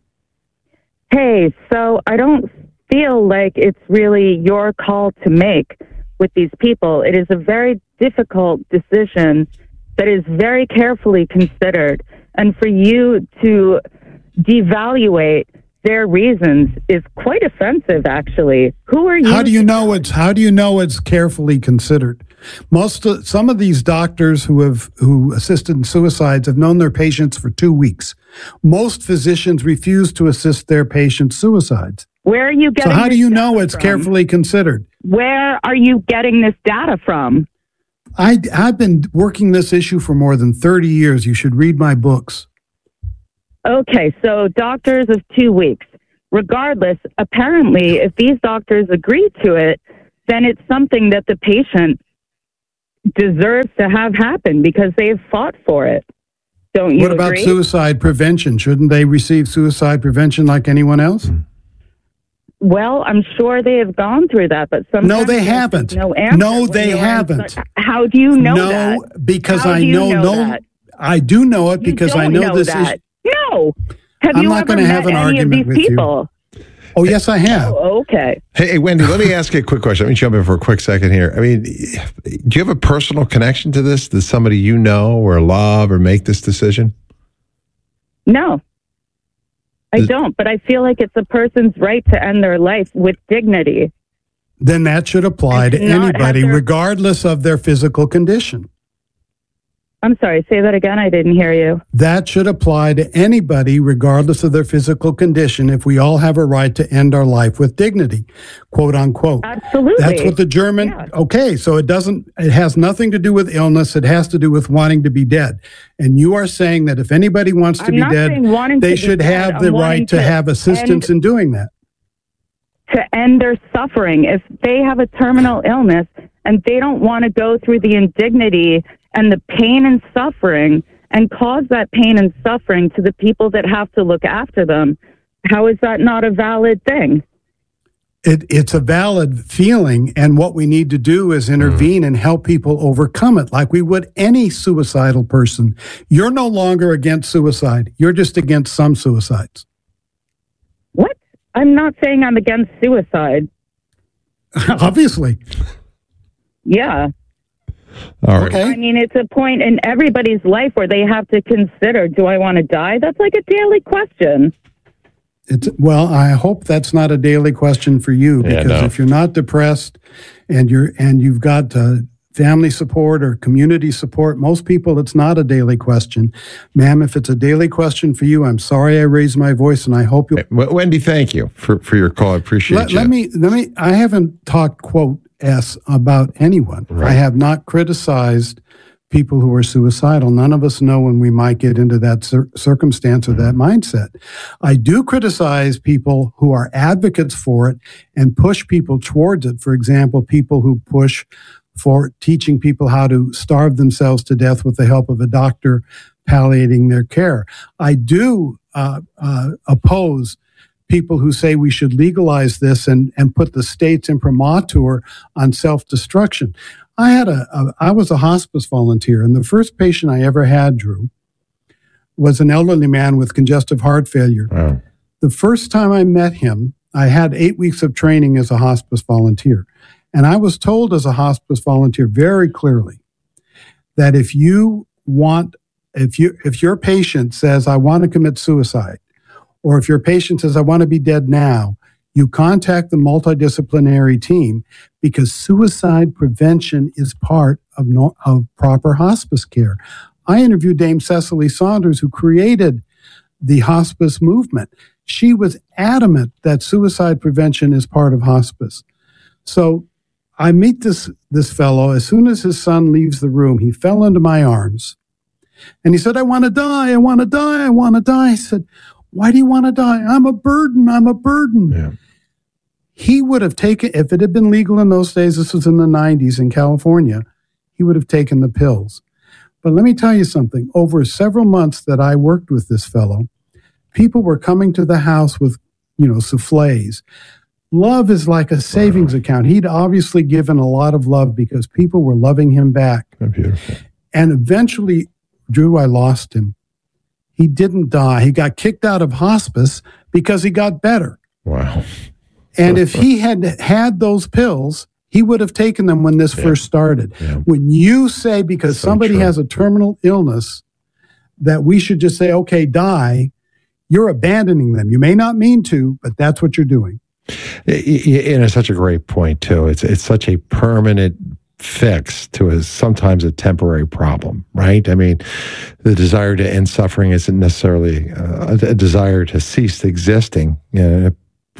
Hey, so I don't feel like it's really your call to make with these people. It is a very difficult decision that is very carefully considered. And for you to devaluate their reasons is quite offensive, actually. Who are you? How do you know it's carefully considered? Some of these doctors who assisted in suicides have known their patients for 2 weeks. Most physicians refuse to assist their patients' suicides. Where are you getting So how do you this know data it's from? carefully considered? Where are you getting this data from? I've been working this issue for more than 30 years. You should read my books. Okay, so doctors of 2 weeks. Regardless, apparently, if these doctors agree to it, then it's something that the patient deserves to have happen because they've fought for it. Don't you What about agree? suicide prevention? Shouldn't they receive suicide prevention like anyone else? Well, I'm sure they have gone through that, but sometimes No, they there's haven't. No, answer No, when they you're haven't. How do you know no, that? because How I do you know that? I do know it because I don't know this that. is. No. Have I'm you not ever gonna met have an any of argument these with you. people? Oh, yes, I have. Oh, okay. Hey, Wendy, let me ask you a quick question. Let me jump in for a quick second here. I mean, do you have a personal connection to this? Does somebody you know or love or make this decision? No. I don't, but I feel like it's a person's right to end their life with dignity. Then that should apply to And not have anybody, their- regardless of their physical condition. I'm sorry, say that again. I didn't hear you. That should apply to anybody, regardless of their physical condition, if we all have a right to end our life with dignity, quote unquote. Absolutely. That's what the German, okay, so it has nothing to do with illness. It has to do with wanting to be dead. And you are saying that if anybody wants to I'm be not dead, saying wanting they to be should dead. have the I'm right wanting to to have assistance in doing that. To end their suffering. If they have a terminal illness and they don't want to go through the indignity and the pain and suffering and cause that pain and suffering to the people that have to look after them, how is that not a valid thing? It's a valid feeling, and what we need to do is intervene and help people overcome it like we would any suicidal person. You're no longer against suicide. You're just against some suicides. What? I'm not saying I'm against suicide. Obviously. Yeah. All right. I mean, it's a point in everybody's life where they have to consider, do I want to die? That's like a daily question. Well, I hope that's not a daily question for you, because if you're not depressed and you've got family support or community support, most people, it's not a daily question. Ma'am, if it's a daily question for you, I'm sorry I raised my voice, and I hope you'll... Wendy, thank you for your call. I appreciate you. Let me, I haven't talked, quote, S about anyone. Right. I have not criticized people who are suicidal. None of us know when we might get into that circumstance or that mindset. I do criticize people who are advocates for it and push people towards it. For example, people who push for teaching people how to starve themselves to death with the help of a doctor palliating their care. I do oppose people who say we should legalize this and put the state's imprimatur on self-destruction. I was a hospice volunteer, and the first patient I ever had, Drew, was an elderly man with congestive heart failure. Wow. The first time I met him, I had 8 weeks of training as a hospice volunteer. And I was told as a hospice volunteer very clearly that if your patient says, I want to commit suicide, or if your patient says, I want to be dead now, you contact the multidisciplinary team, because suicide prevention is part of proper hospice care. I interviewed Dame Cecily Saunders, who created the hospice movement. She was adamant that suicide prevention is part of hospice. So I meet this fellow. As soon as his son leaves the room, he fell into my arms. And he said, I want to die, I want to die, I want to die. I said, why do you want to die? I'm a burden, I'm a burden. Yeah. He would have taken, if it had been legal in those days, this was in the 90s in California, he would have taken the pills. But let me tell you something. Over several months that I worked with this fellow, people were coming to the house with, soufflés. Love is like a savings account. He'd obviously given a lot of love because people were loving him back. Oh, beautiful. And eventually, Drew, I lost him. He didn't die. He got kicked out of hospice because he got better. Wow. And if he had had those pills, he would have taken them when this first started. Yeah. When you say, because somebody has a terminal illness, that we should just say, okay, die, you're abandoning them. You may not mean to, but that's what you're doing. And it's such a great point, too. It's such a permanent fix to sometimes a temporary problem, right? I mean, the desire to end suffering isn't necessarily a desire to cease existing.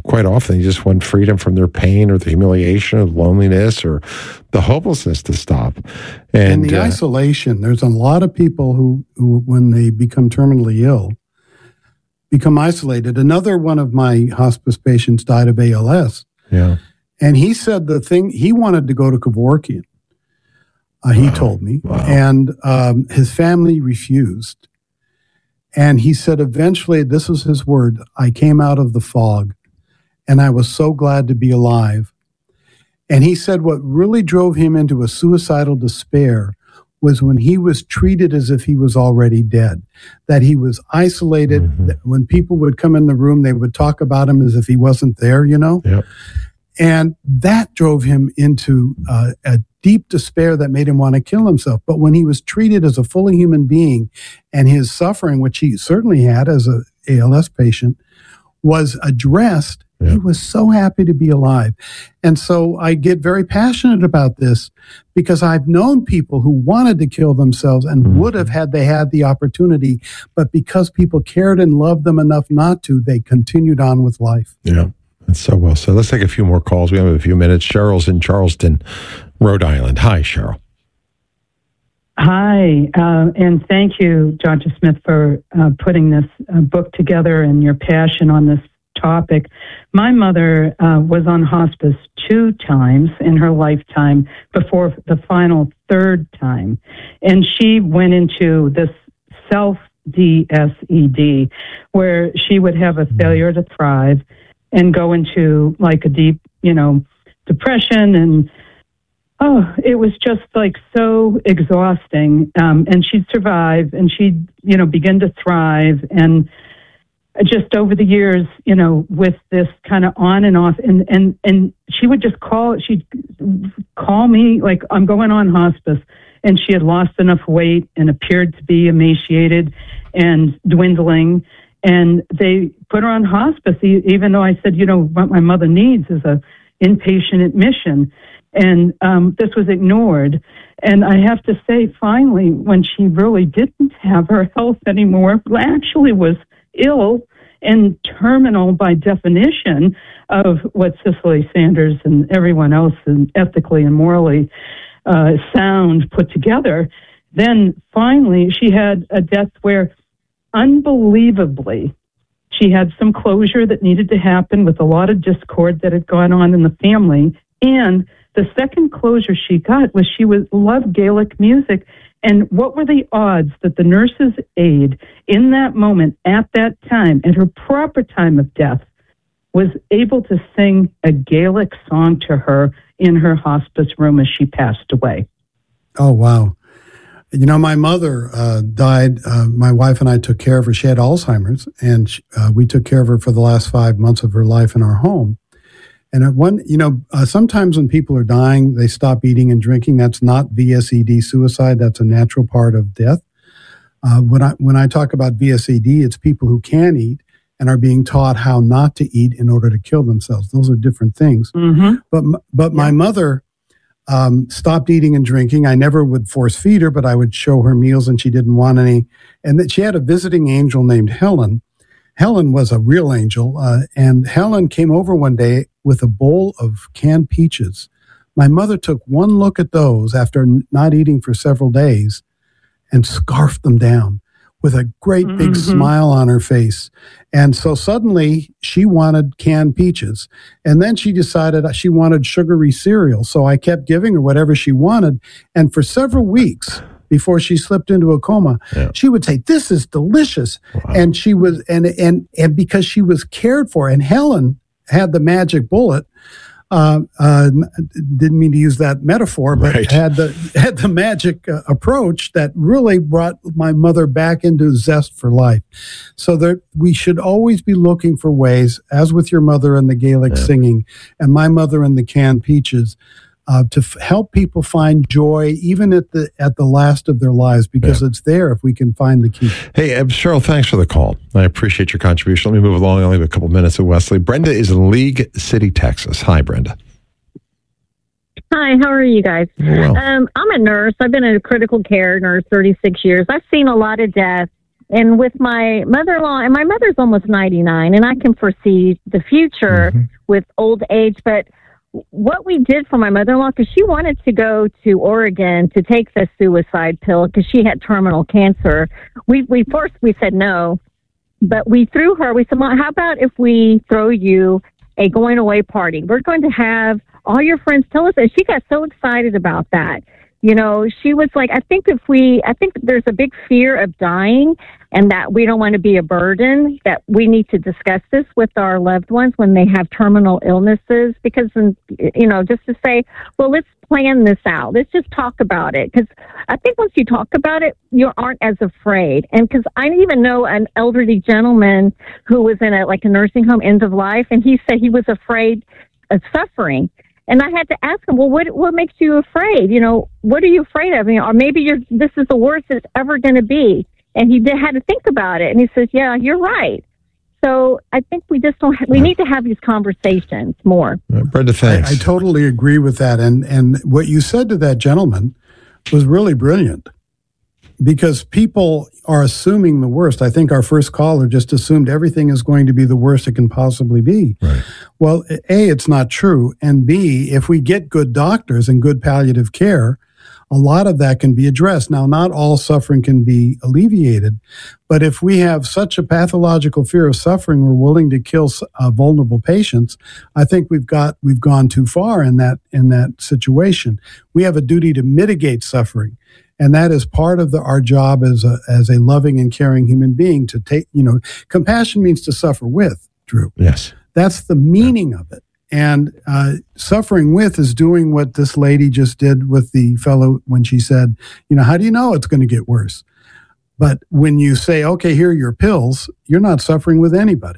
quite often they just want freedom from their pain or the humiliation or the loneliness or the hopelessness to stop. And the isolation. There's a lot of people who, when they become terminally ill, become isolated. Another one of my hospice patients died of ALS. Yeah. And he said he wanted to go to Kevorkian. He told me. Wow. And his family refused. And he said, eventually, this was his word, I came out of the fog, and I was so glad to be alive. And he said what really drove him into a suicidal despair was when he was treated as if he was already dead, that he was isolated. Mm-hmm. When people would come in the room, they would talk about him as if he wasn't there, Yep. And that drove him into a deep despair that made him want to kill himself. But when he was treated as a fully human being and his suffering, which he certainly had as an ALS patient, was addressed, he was so happy to be alive. And so I get very passionate about this because I've known people who wanted to kill themselves and would have had they had the opportunity, but because people cared and loved them enough not to, they continued on with life. Yeah. That's so well said. Let's take a few more calls. We have a few minutes. Cheryl's in Charleston, Rhode Island. Hi, Cheryl. Hi, and thank you, Dr. Smith, for putting this book together and your passion on this topic. My mother was on hospice 2 times in her lifetime before the final 3rd time. And she went into this self-DSED, where she would have a failure to thrive and go into like a deep, depression. And, it was just like so exhausting. And she'd survive and she'd, begin to thrive. And just over the years, with this kind of on and off, and she would just she'd call me like, I'm going on hospice. And she had lost enough weight and appeared to be emaciated and dwindling. And they put her on hospice, even though I said, what my mother needs is a inpatient admission. And this was ignored. And I have to say, finally, when she really didn't have her health anymore, actually was ill and terminal by definition of what Cicely Sanders and everyone else and ethically and morally sound put together, then finally she had a death where unbelievably, she had some closure that needed to happen with a lot of discord that had gone on in the family. And the second closure she got was she loved Gaelic music. And what were the odds that the nurse's aide in that moment, at that time, at her proper time of death, was able to sing a Gaelic song to her in her hospice room as she passed away? Oh, wow. My mother died. My wife and I took care of her. She had Alzheimer's, and we took care of her for the last 5 months of her life in our home. And sometimes when people are dying, they stop eating and drinking. That's not VSED suicide. That's a natural part of death. When I talk about VSED, it's people who can eat and are being taught how not to eat in order to kill themselves. Those are different things. Mm-hmm. But my mother stopped eating and drinking. I never would force feed her, but I would show her meals and she didn't want any. And that she had a visiting angel named Helen. Helen was a real angel. And Helen came over one day with a bowl of canned peaches. My mother took one look at those after not eating for several days and scarfed them down with a great big smile on her face. And so suddenly she wanted canned peaches. And then she decided she wanted sugary cereal. So I kept giving her whatever she wanted. And for several weeks before she slipped into a coma, she would say, "This is delicious." Wow. And she was, and because she was cared for, and Helen had the magic bullet, didn't mean to use that metaphor, but had the magic approach that really brought my mother back into zest for life. So we should always be looking for ways, as with your mother and the Gaelic singing, and my mother and the canned peaches, to help people find joy even at the last of their lives, because it's there if we can find the key. Hey, Cheryl, thanks for the call. I appreciate your contribution. Let me move along. I only have a couple minutes with Wesley. Brenda is in League City, Texas. Hi, Brenda. Hi, how are you guys? Well. I'm a nurse. I've been a critical care nurse 36 years. I've seen a lot of death And with my mother-in-law, and my mother's almost 99, and I can foresee the future with old age. But what we did for my mother-in-law, because she wanted to go to Oregon to take the suicide pill because she had terminal cancer, we said no. But we threw her, we said, well, how about if we throw you a going away party? We're going to have all your friends tell us. And she got so excited about that. You know, she was like, I think there's a big fear of dying and that we don't want to be a burden, that we need to discuss this with our loved ones when they have terminal illnesses, because, you know, just to say, well, let's plan this out. Let's just talk about it. Because I think once you talk about it, you aren't as afraid. And because I even know an elderly gentleman who was in a nursing home, end of life, and he said he was afraid of suffering. And I had to ask him, well, what makes you afraid? You know, what are you afraid of? You know, or maybe this is the worst it's ever going to be. And he had to think about it. And he says, yeah, you're right. So I think we just we need to have these conversations more. Brenda, thanks. I totally agree with that. And what you said to that gentleman was really brilliant, because people are assuming the worst. I think our first caller just assumed everything is going to be the worst it can possibly be. Right. Well, A, it's not true. And B, if we get good doctors and good palliative care, a lot of that can be addressed. Now, not all suffering can be alleviated, but if we have such a pathological fear of suffering, we're willing to kill vulnerable patients, I think we've gone too far in that situation. We have a duty to mitigate suffering. And that is part of our job as a loving and caring human being, to take, compassion means to suffer with, Drew. Yes. That's the meaning of it. And suffering with is doing what this lady just did with the fellow when she said, how do you know it's going to get worse? But when you say, okay, here are your pills, you're not suffering with anybody.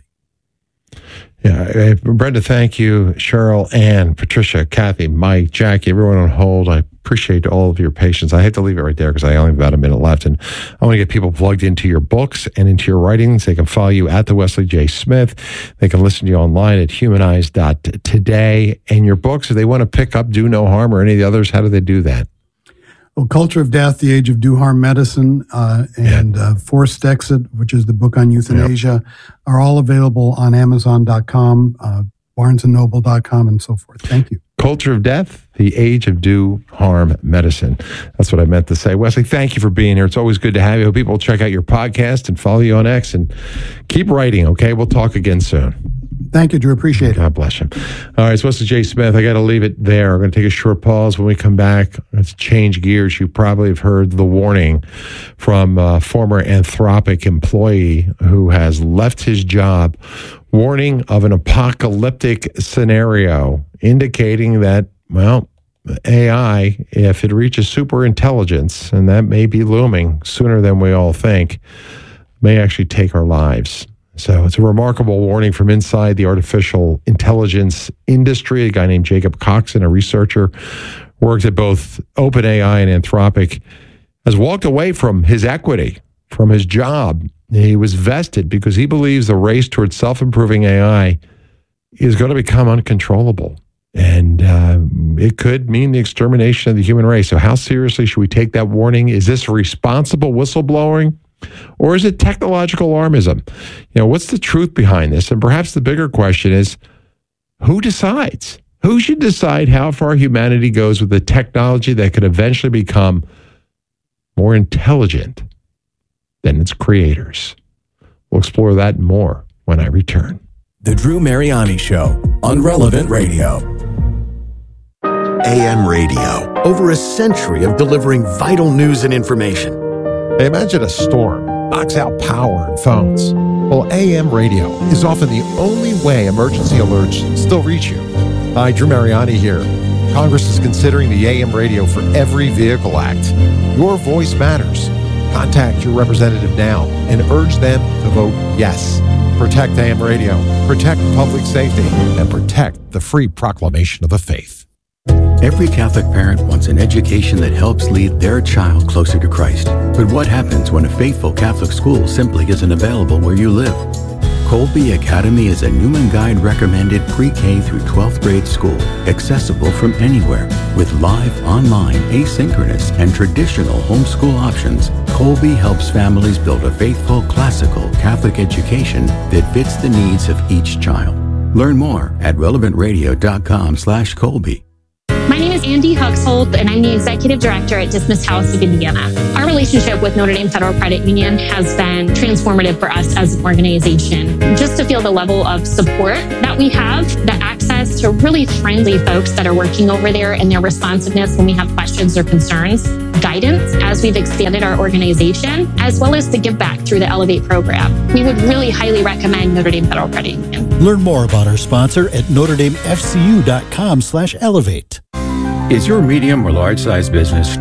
Yeah, Brenda, thank you. Cheryl, Ann, Patricia, Kathy, Mike, Jackie, everyone on hold. I appreciate all of your patience. I hate to leave it right there because I only have about a minute left. And I want to get people plugged into your books and into your writings. They can follow you at the Wesley J. Smith. They can listen to you online at humanize.today. And your books, if they want to pick up Do No Harm or any of the others, how do they do that? Well, Culture of Death, The Age of Do Harm Medicine, and Forced Exit, which is the book on euthanasia, are all available on Amazon.com, BarnesandNoble.com, and so forth. Thank you. Culture of Death, The Age of Do Harm Medicine. That's what I meant to say. Wesley, thank you for being here. It's always good to have you. I hope people will check out your podcast and follow you on X, and keep writing, okay? We'll talk again soon. Thank you, Drew. Appreciate it. God bless you. All right, it's Wesley J. Smith. I got to leave it there. We're going to take a short pause. When we come back, let's change gears. You probably have heard the warning from a former Anthropic employee who has left his job, warning of an apocalyptic scenario, indicating that, well, AI, if it reaches superintelligence, and that may be looming sooner than we all think, may actually take our lives. So it's a remarkable warning from inside the artificial intelligence industry. A guy named Jacob Coxon, a researcher, works at both OpenAI and Anthropic, has walked away from his equity, from his job. He was vested because he believes the race towards self-improving AI is going to become uncontrollable. And it could mean the extermination of the human race. So how seriously should we take that warning? Is this responsible whistleblowing? Or is it technological alarmism? What's the truth behind this? And perhaps the bigger question is, who decides? Who should decide how far humanity goes with the technology that could eventually become more intelligent than its creators? We'll explore that and more when I return. The Drew Mariani Show on Relevant Radio. AM radio, over a century of delivering vital news and information. Imagine a storm knocks out power and phones. Well, AM radio is often the only way emergency alerts still reach you. Hi, Drew Mariani here. Congress is considering the AM radio for Every Vehicle Act. Your voice matters. Contact your representative now and urge them to vote yes. Protect AM radio, protect public safety, and protect the free proclamation of the faith. Every Catholic parent wants an education that helps lead their child closer to Christ. But what happens when a faithful Catholic school simply isn't available where you live? Colby Academy is a Newman Guide recommended pre-K through 12th grade school, accessible from anywhere. With live, online, asynchronous, and traditional homeschool options, Colby helps families build a faithful, classical Catholic education that fits the needs of each child. Learn more at relevantradio.com/Colby. My name is Andy Huxhold, and I'm the Executive Director at Dismiss House of Indiana. Our relationship with Notre Dame Federal Credit Union has been transformative for us as an organization. Just to feel the level of support that we have, the access to really friendly folks that are working over there, and their responsiveness when we have questions or concerns, guidance as we've expanded our organization, as well as the give back through the Elevate program. We would really highly recommend Notre Dame Federal Credit Union. Learn more about our sponsor at NotreDameFCU.com/elevate. Is your medium or large size business